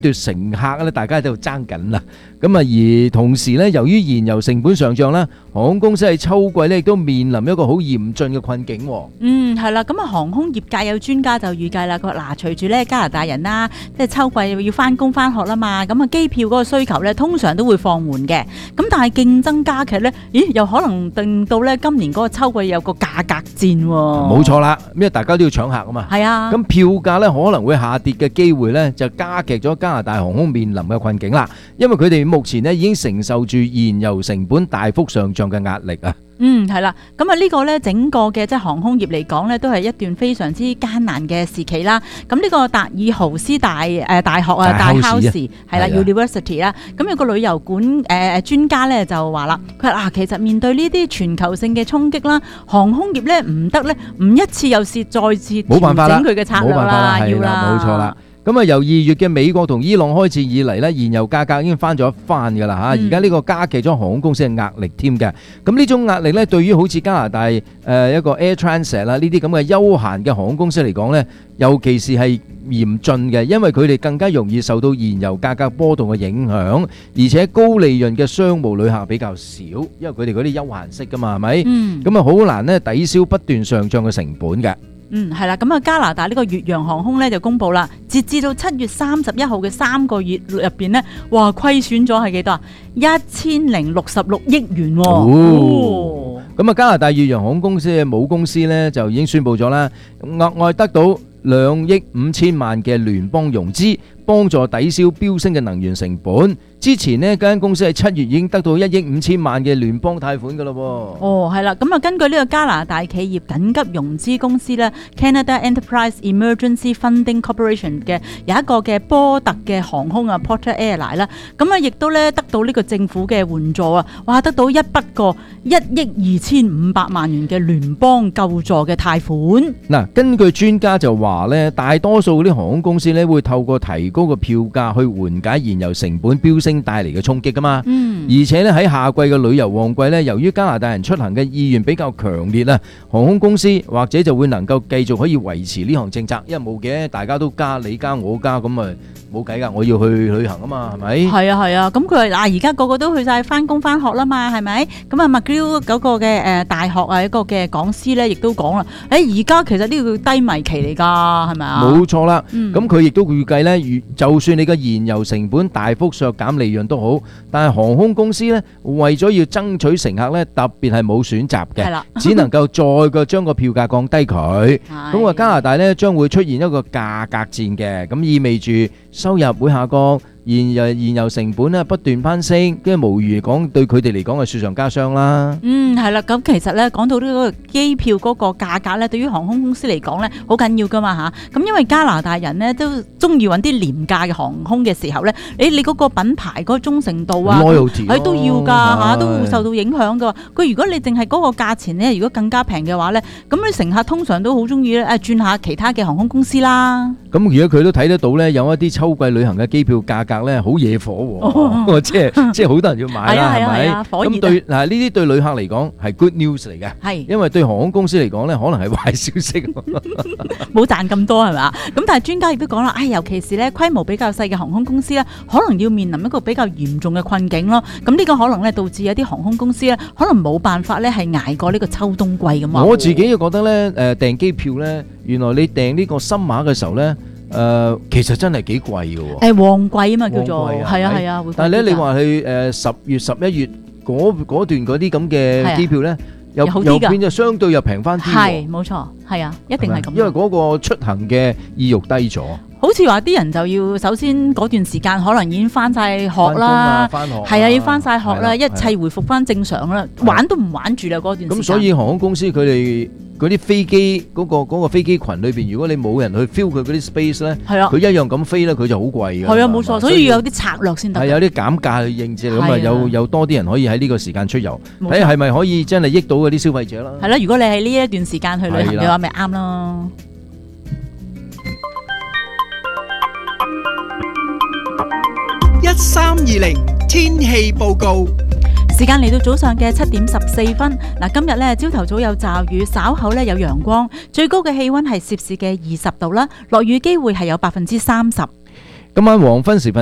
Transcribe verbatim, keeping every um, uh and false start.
對乘客咧，大家喺度爭緊啦。咁啊，而同時咧，由於燃油成本上漲啦，航空公司喺秋季咧亦都面臨一個好嚴峻嘅困境。 嗯，係啦，咁啊，航空業界有專家就預計啦，佢話嗱，隨住咧加拿大人啦，即係秋季要翻工翻學啦嘛，咁啊，機票嗰個需求咧通常都會放緩嘅。咁但係競爭加劇咧，咦，又可能令到咧今年嗰個秋季有個價格戰喎。 冇錯啦，因為大家都要搶客啊嘛。 係啊。 咁票價咧可能會下跌嘅機會咧，就加劇咗加拿大航空面臨嘅困境啦。因為佢哋目前咧已經承受住燃油成本大幅上漲嘅壓力啊。 嗯，係啦，咁啊呢個咧整個嘅即係航空業嚟講咧，都係一段非常之艱難嘅時期啦。咁呢個達爾豪斯大誒、呃、大學啊，大 house 係啦 University 啦，咁有個旅遊管誒誒專家咧就話啦，佢話嗱，其實面對呢啲全球性嘅衝擊啦，航空業咧唔得咧，唔一次又是再次調整佢嘅策略啦，要啦， 冇錯啦。咁啊，由二月嘅美國同伊朗開始以嚟咧，燃油價格已經翻咗一番㗎啦嚇，而家呢個加劇咗航空公司嘅壓力添嘅。咁呢種壓力咧，對於好似加拿大誒、呃、一個 Air Transat 啦呢啲咁嘅休閒嘅航空公司嚟講咧，尤其是係嚴峻嘅，因為佢哋更加容易受到燃油價格波動嘅影響，而且高利潤嘅商務旅客比較少，因為佢哋嗰啲休閒式㗎嘛，係咪？嗯。咁啊，好難咧抵消不斷上漲嘅成本嘅。 嗯，係啦，咁啊加拿大呢個越洋航空咧就公布啦，截至到七月三十一號嘅三個月入邊咧，哇虧損咗係幾多啊？一千零六十六億元喎。哦， 咁啊加拿大越洋航空公司嘅母公司咧就已經宣布咗啦，額外得到兩億五千萬嘅聯邦融資，幫助抵消飆升嘅能源成本。之前呢間公司喺七月已經得到一億五千萬嘅聯邦貸款噶咯喎。 哦，係啦，咁啊根據呢個加拿大企業緊急融資公司咧 Canada Enterprise Emergency Funding Corporation 嘅有一個嘅波特嘅航空啊 Porter Airline 啦，咁啊亦都咧得到呢個政府嘅援助啊，哇得到一筆過一億二千五百萬元嘅聯邦救助嘅貸款。 嗱，根據專家就話咧，大多數嗰啲航空公司咧會透過提高個票價去緩解燃油成本飆升帶嚟嘅衝擊噶嘛，嗯、而且咧喺夏季嘅旅遊旺季咧，由於加拿大人出行嘅意願比較強烈啊，航空公司或者就會能夠繼續可以維持呢項政策，因為冇嘅，大家都加，你加我加，咁啊冇計噶，我要去旅行啊嘛，係咪？係啊係啊，咁佢話嗱，而家個個都去晒翻工翻學啦嘛，係咪？咁啊 McGill 嗰個嘅誒大學啊一個嘅講師咧，亦都講啦，誒而家其實呢個低迷期嚟噶，係咪啊？ 冇錯啦，咁佢亦都預計咧，就算你嘅燃油成本大幅削減利潤都好，但係航空公司咧為咗要爭取乘客咧，特別係冇選擇嘅，只能夠再個將個票價降低佢。咁啊加拿大咧將會出現一個價格戰嘅，咁意味住收入會下降。燃油燃油成本咧不斷攀升，跟住無疑講對佢哋嚟講係雪上加霜啦。 嗯，係啦，咁其實咧講到呢個機票嗰個價格咧，對於航空公司嚟講咧好緊要噶嘛嚇。咁因為加拿大人咧都中意揾啲廉價嘅航空嘅時候咧，誒你嗰個品牌嗰個忠誠度啊，佢都要㗎嚇，都會受到影響㗎。佢如果你淨係嗰個價錢咧，如果更加平嘅話咧，咁你乘客通常都好中意咧誒轉下其他嘅航空公司啦。 咁如果佢都睇得到咧，有一啲秋季旅行嘅機票價格咧好惹火喎，即係即係好多人要買啦，係咪？咁對嗱呢啲對旅客嚟講係 good news 嚟嘅，係因為對航空公司嚟講咧可能係壞消息， 冇賺咁多係嘛？咁但係專家亦都講啦，唉，尤其是咧規模比較細嘅航空公司咧，可能要面臨一個比較嚴重嘅困境咯。咁呢個可能咧導致有啲航空公司咧可能冇辦法咧係捱過呢個秋冬季咁啊。 我自己就覺得咧誒訂機票咧，原來你訂呢個深馬嘅時候咧。誒、呃，其實真係幾貴嘅喎。 誒，旺季啊嘛，叫做係啊係啊。 但係咧，你話去誒十月十一月嗰嗰段嗰啲咁嘅機票咧，又又變咗相對又平翻啲。係冇錯，係啊，一定係咁。因為嗰個出行嘅意欲低咗。 好似話啲人就要首先嗰段時間可能已經翻晒學啦，係啊，要翻晒學啦，一切回復翻正常啦，玩都唔玩住啦嗰段時間。 咁所以航空公司佢哋嗰啲飛機嗰個嗰個飛機群裏邊，如果你冇人去 fill 佢嗰啲 space 咧，佢一樣咁飛咧，佢就好貴㗎。係啊，冇錯，所以要有啲策略先得。係有啲減價去應接，咁啊有有多啲人可以喺呢個時間出遊，睇下係咪可以真係益到嗰啲消費者啦。係啦，如果你喺呢一段時間去旅行嘅話，咪啱咯。 一三二零天氣報告， 時間嚟到早上嘅七點十四分。嗱，今日咧朝頭早有驟雨，稍後咧有陽光，最高嘅氣溫係攝氏嘅二十度啦，落雨機會係有百分之三十。 今晚黃昏時分。